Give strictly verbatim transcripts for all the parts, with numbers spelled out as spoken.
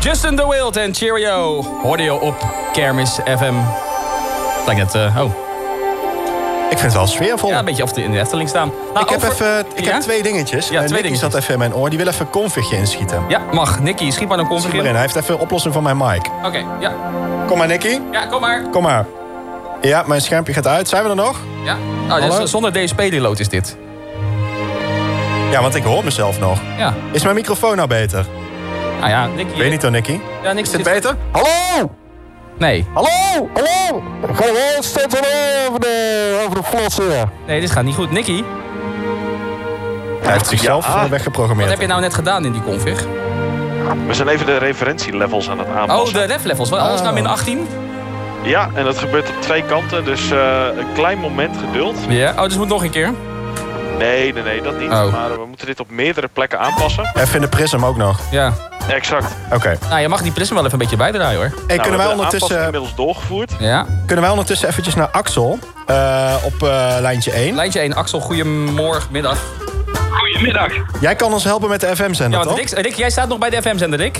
Justin de Wild en Cheerio. Hoorde je op Kermis F M. Lijkt net, uh, oh. Ik vind het wel sfeervol. Ja, een beetje of in de Efteling staan. Nou, ik over... heb, even, ik ja? heb twee dingetjes. Ja, twee Nicky dingetjes. zat even in mijn oor. Die wil even een configje inschieten. Ja, mag. Nicky, schiet maar een config Schiet maar in. in. Hij heeft even een oplossing van mijn mic. Oké, okay, ja. Kom maar, Nicky. Ja, kom maar. Kom maar. Ja, mijn schermpje gaat uit. Zijn we er nog? Ja. Oh, dus zonder D S P-reload is dit. Ja, want ik hoor mezelf nog. Ja. Is mijn microfoon nou beter? Nou ja, Nicky... Weet niet hoor, Nicky. Ja, Nicky is dit zit... beter? Hallo! Nee. Hallo! Hallo! Ik ga wel steeds over de, over de flossen. Nee, dit gaat niet goed. Nicky, Hij heeft zichzelf Ja. weggeprogrammeerd. wat heb je nou net gedaan in die config? We zijn even de referentielevels aan het aanpassen. Oh, de ref levels. Alles Oh. naar min achttien? Ja, en dat gebeurt op twee kanten, dus uh, een klein moment geduld. Ja. Oh, dus moet nog een keer. Nee, nee, nee, dat niet. Oh. Maar we moeten dit op meerdere plekken aanpassen. Even in de prism ook nog. Ja. Exact. Oké. Okay. Nou, je mag die prism wel even een beetje bijdraaien, hoor. Hey, Nou, kunnen, wij we hebben de aanpassing ondertussen, inmiddels doorgevoerd. Ja. kunnen wij ondertussen eventjes naar Axel uh, op uh, lijntje één? Lijntje één, Axel, goedemorgen, middag. Goedemiddag. Jij kan ons helpen met de F M-zender, Ja, want toch? Rick, Rick, jij staat nog bij de F M-zender, Rick?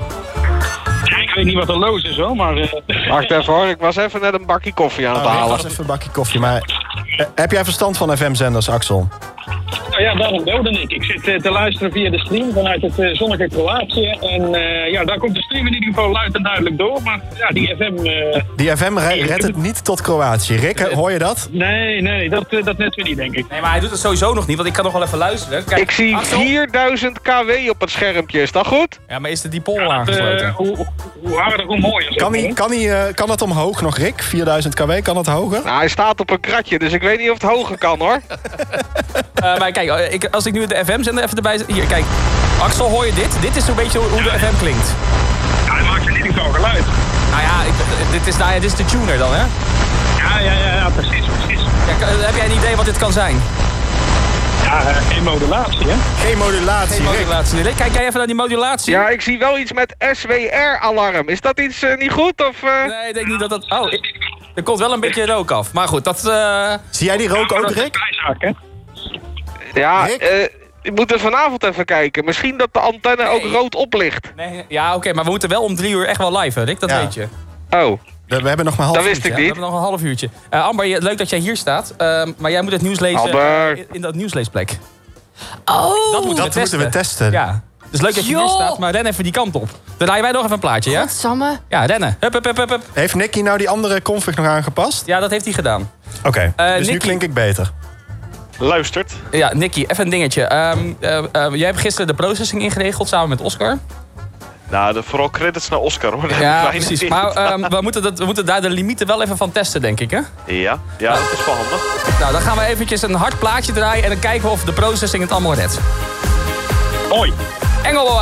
Ja, ik weet niet wat er los is hoor, maar... Uh... Wacht even hoor, ik was even net een bakje koffie aan het Oh, halen. was even een bakje koffie, maar... Uh, heb jij verstand van F M-zenders, Axel? Nou ja, daarom belde ik. Ik zit uh, te luisteren via de stream vanuit het uh, zonnige Kroatië. En uh, ja, daar komt de stream in ieder geval luid en duidelijk door. Maar ja, die F M... Uh... Die F M re- redt het niet tot Kroatië. Rick, hoor je dat? Nee, nee, dat, uh, dat net weer niet, denk ik. Nee, maar hij doet het sowieso nog niet, want ik kan nog wel even luisteren. Kijk, Ik zie Axel? vierduizend kilowatt op het schermpje, is dat goed? Ja, maar is de dipol Uh, aangesloten? hoe, hoe harder, hoe mooier. Kan, die, kan, die, uh, kan dat omhoog nog, Rick? vierduizend kilowatt, kan dat hoger? Nou, hij staat op een kratje, dus ik weet niet of het hoger kan hoor. Uh, maar kijk, uh, ik, als ik nu de F M-zender even erbij zet... Hier, kijk. Axel, hoor je dit? Dit is zo'n beetje hoe de F M klinkt. Ja, hij maakt in ieder geval geluid. Nou ja, ik, dit, is, nou ja, dit is de tuner dan, hè? Ja, ja, ja, ja precies, precies. Ja, k- heb jij een idee wat dit kan zijn? Ja, uh, geen modulatie, hè? Geen modulatie, Geen Rick. modulatie. Rick, kijk jij even naar die modulatie? Ja, ik zie wel iets met S W R-alarm. Is dat iets uh, niet goed of... Uh... Nee, ik denk niet dat dat... Oh, ik, er komt wel een beetje rook af. Maar goed, dat... Uh... Zie jij die rook ook, Dat is een Rick? bijzaak, hè? Ja, Rick? uh, ik moet er vanavond even kijken. Misschien dat de antenne ook Nee. rood oplicht. Nee, ja, oké, okay, maar we moeten wel om drie uur echt wel live, hè, Rick? Dat Ja. weet je. Oh, We, we hebben nog maar half dat wist uurtje, ik hè? We niet. hebben nog een half uurtje. Uh, Amber, je- leuk dat jij hier staat. Uh, maar jij moet het nieuws lezen Albert. in, in dat nieuwsleesplek. Oh, Dat moeten we Dat testen. moeten we testen. Ja. Dus leuk dat je hier Joh. staat, maar ren even die kant op. Dan draaien wij nog even een plaatje, ja? godsamme. Ja, rennen. Hup, hup, hup, hup, hup. Heeft Nicky nou die andere config nog aangepast? Ja, dat heeft hij gedaan. Oké, okay. Uh, dus nu Nicky. klink ik beter. Luistert. Ja, Nicky, even een dingetje. Um, uh, uh, jij hebt gisteren de processing ingeregeld samen met Oscar. Nou, de, vooral credits naar Oscar hoor. Daar heb ik Ja, weinig precies. in. Maar um, we, moeten dat, we moeten daar de limieten wel even van testen, denk ik, hè? Ja, ja, dat is wel handig. Nou, dan gaan we eventjes een hard plaatje draaien en dan kijken we of de processing het allemaal redt. Mooi. Engel